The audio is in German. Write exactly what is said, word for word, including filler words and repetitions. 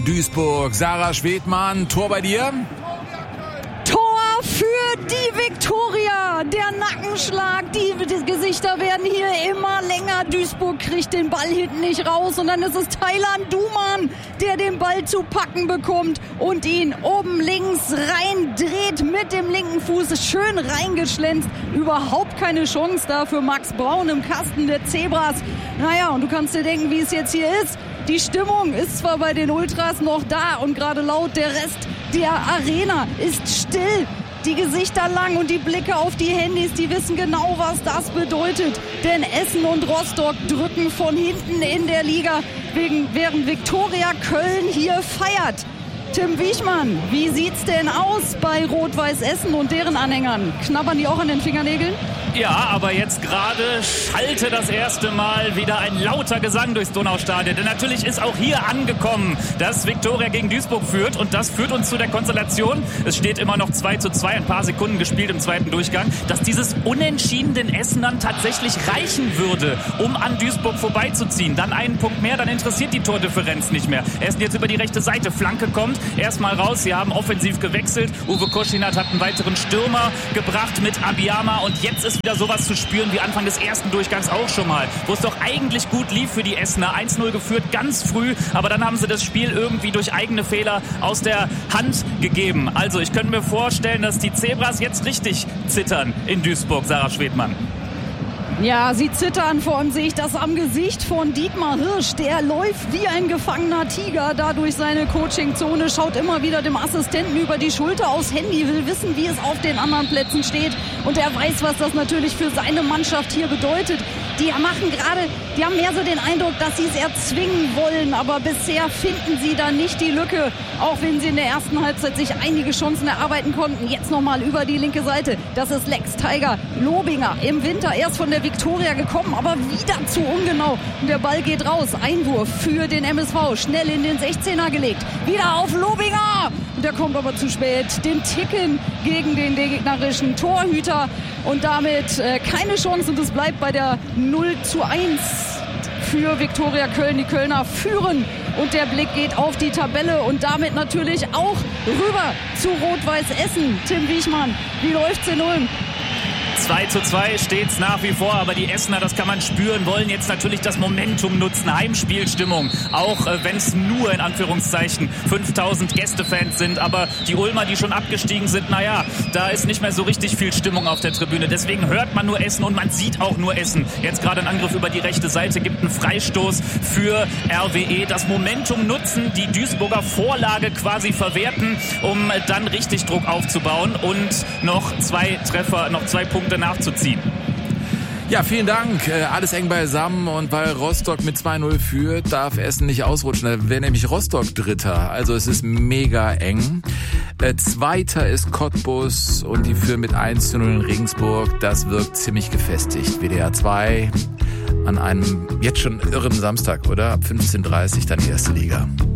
Duisburg, Sarah Schwedmann, Tor bei dir? Tor für die Viktoria. Der Nackenschlag, die, die Gesichter werden hier immer länger. Duisburg kriegt den Ball hinten nicht raus und dann ist es Thailand Duman, der den Ball zu packen bekommt und ihn oben links reindreht mit dem linken Fuß. Schön reingeschlänzt. Überhaupt keine Chance da für Max Braun im Kasten der Zebras. Naja, und du kannst dir denken, wie es jetzt hier ist. Die Stimmung ist zwar bei den Ultras noch da und gerade laut, der Rest der Arena ist still. Die Gesichter lang und die Blicke auf die Handys, die wissen genau, was das bedeutet. Denn Essen und Rostock drücken von hinten in der Liga, wegen, während Viktoria Köln hier feiert. Tim Wiechmann, wie sieht's denn aus bei Rot-Weiß Essen und deren Anhängern? Knabbern die auch an den Fingernägeln? Ja, aber jetzt gerade schallte das erste Mal wieder ein lauter Gesang durchs Donaustadion. Denn natürlich ist auch hier angekommen, dass Viktoria gegen Duisburg führt. Und das führt uns zu der Konstellation. Es steht immer noch zwei zu zwei, ein paar Sekunden gespielt im zweiten Durchgang, dass dieses Unentschieden den Essenern tatsächlich reichen würde, um an Duisburg vorbeizuziehen. Dann einen Punkt mehr, dann interessiert die Tordifferenz nicht mehr. Essen jetzt über die rechte Seite, Flanke kommt, erstmal raus. Sie haben offensiv gewechselt. Uwe Koschinat hat einen weiteren Stürmer gebracht mit Abiyama. Und jetzt ist wieder sowas zu spüren wie Anfang des ersten Durchgangs auch schon mal, wo es doch eigentlich gut lief für die Essener. eins null geführt, ganz früh, aber dann haben sie das Spiel irgendwie durch eigene Fehler aus der Hand gegeben. Also ich könnte mir vorstellen, dass die Zebras jetzt richtig zittern in Duisburg, Sarah Schwedmann. Ja, sie zittern, vor allem sehe ich das am Gesicht von Dietmar Hirsch. Der läuft wie ein gefangener Tiger da durch seine Coachingzone, schaut immer wieder dem Assistenten über die Schulter aufs Handy, will wissen, wie es auf den anderen Plätzen steht. Und er weiß, was das natürlich für seine Mannschaft hier bedeutet. Die machen gerade, die haben mehr so den Eindruck, dass sie es erzwingen wollen, aber bisher finden sie da nicht die Lücke, auch wenn sie in der ersten Halbzeit sich einige Chancen erarbeiten konnten. Jetzt nochmal über die linke Seite, das ist Lex Tiger Lobinger, im Winter erst von der Viktoria gekommen, aber wieder zu ungenau. Und der Ball geht raus, Einwurf für den M S V, schnell in den sechzehner gelegt, wieder auf Lobinger. Und der kommt aber zu spät, den Ticken gegen den gegnerischen Torhüter und damit äh, keine Chance und es bleibt bei der null zu eins für Viktoria Köln. Die Kölner führen und der Blick geht auf die Tabelle und damit natürlich auch rüber zu Rot-Weiß Essen. Tim Wiechmann, wie läuft's in Ulm? zwei zu zwei steht's nach wie vor, aber die Essener, das kann man spüren, wollen jetzt natürlich das Momentum nutzen. Heimspielstimmung, auch äh, wenn es nur in Anführungszeichen fünftausend Gästefans sind, aber die Ulmer, die schon abgestiegen sind, naja, da ist nicht mehr so richtig viel Stimmung auf der Tribüne. Deswegen hört man nur Essen und man sieht auch nur Essen. Jetzt gerade ein Angriff über die rechte Seite, gibt einen Freistoß für R W E. Das Momentum nutzen, die Duisburger Vorlage quasi verwerten, um dann richtig Druck aufzubauen und noch zwei Treffer, noch zwei Punkte nachzuziehen. Ja, vielen Dank. Äh, alles eng beisammen und weil Rostock mit zwei null führt, darf Essen nicht ausrutschen. Da wäre nämlich Rostock Dritter. Also es ist mega eng. Äh, Zweiter ist Cottbus und die führen mit eins zu null in Regensburg. Das wirkt ziemlich gefestigt. W D R zwei an einem jetzt schon irren Samstag, oder? Ab fünfzehn Uhr dreißig dann die erste Liga.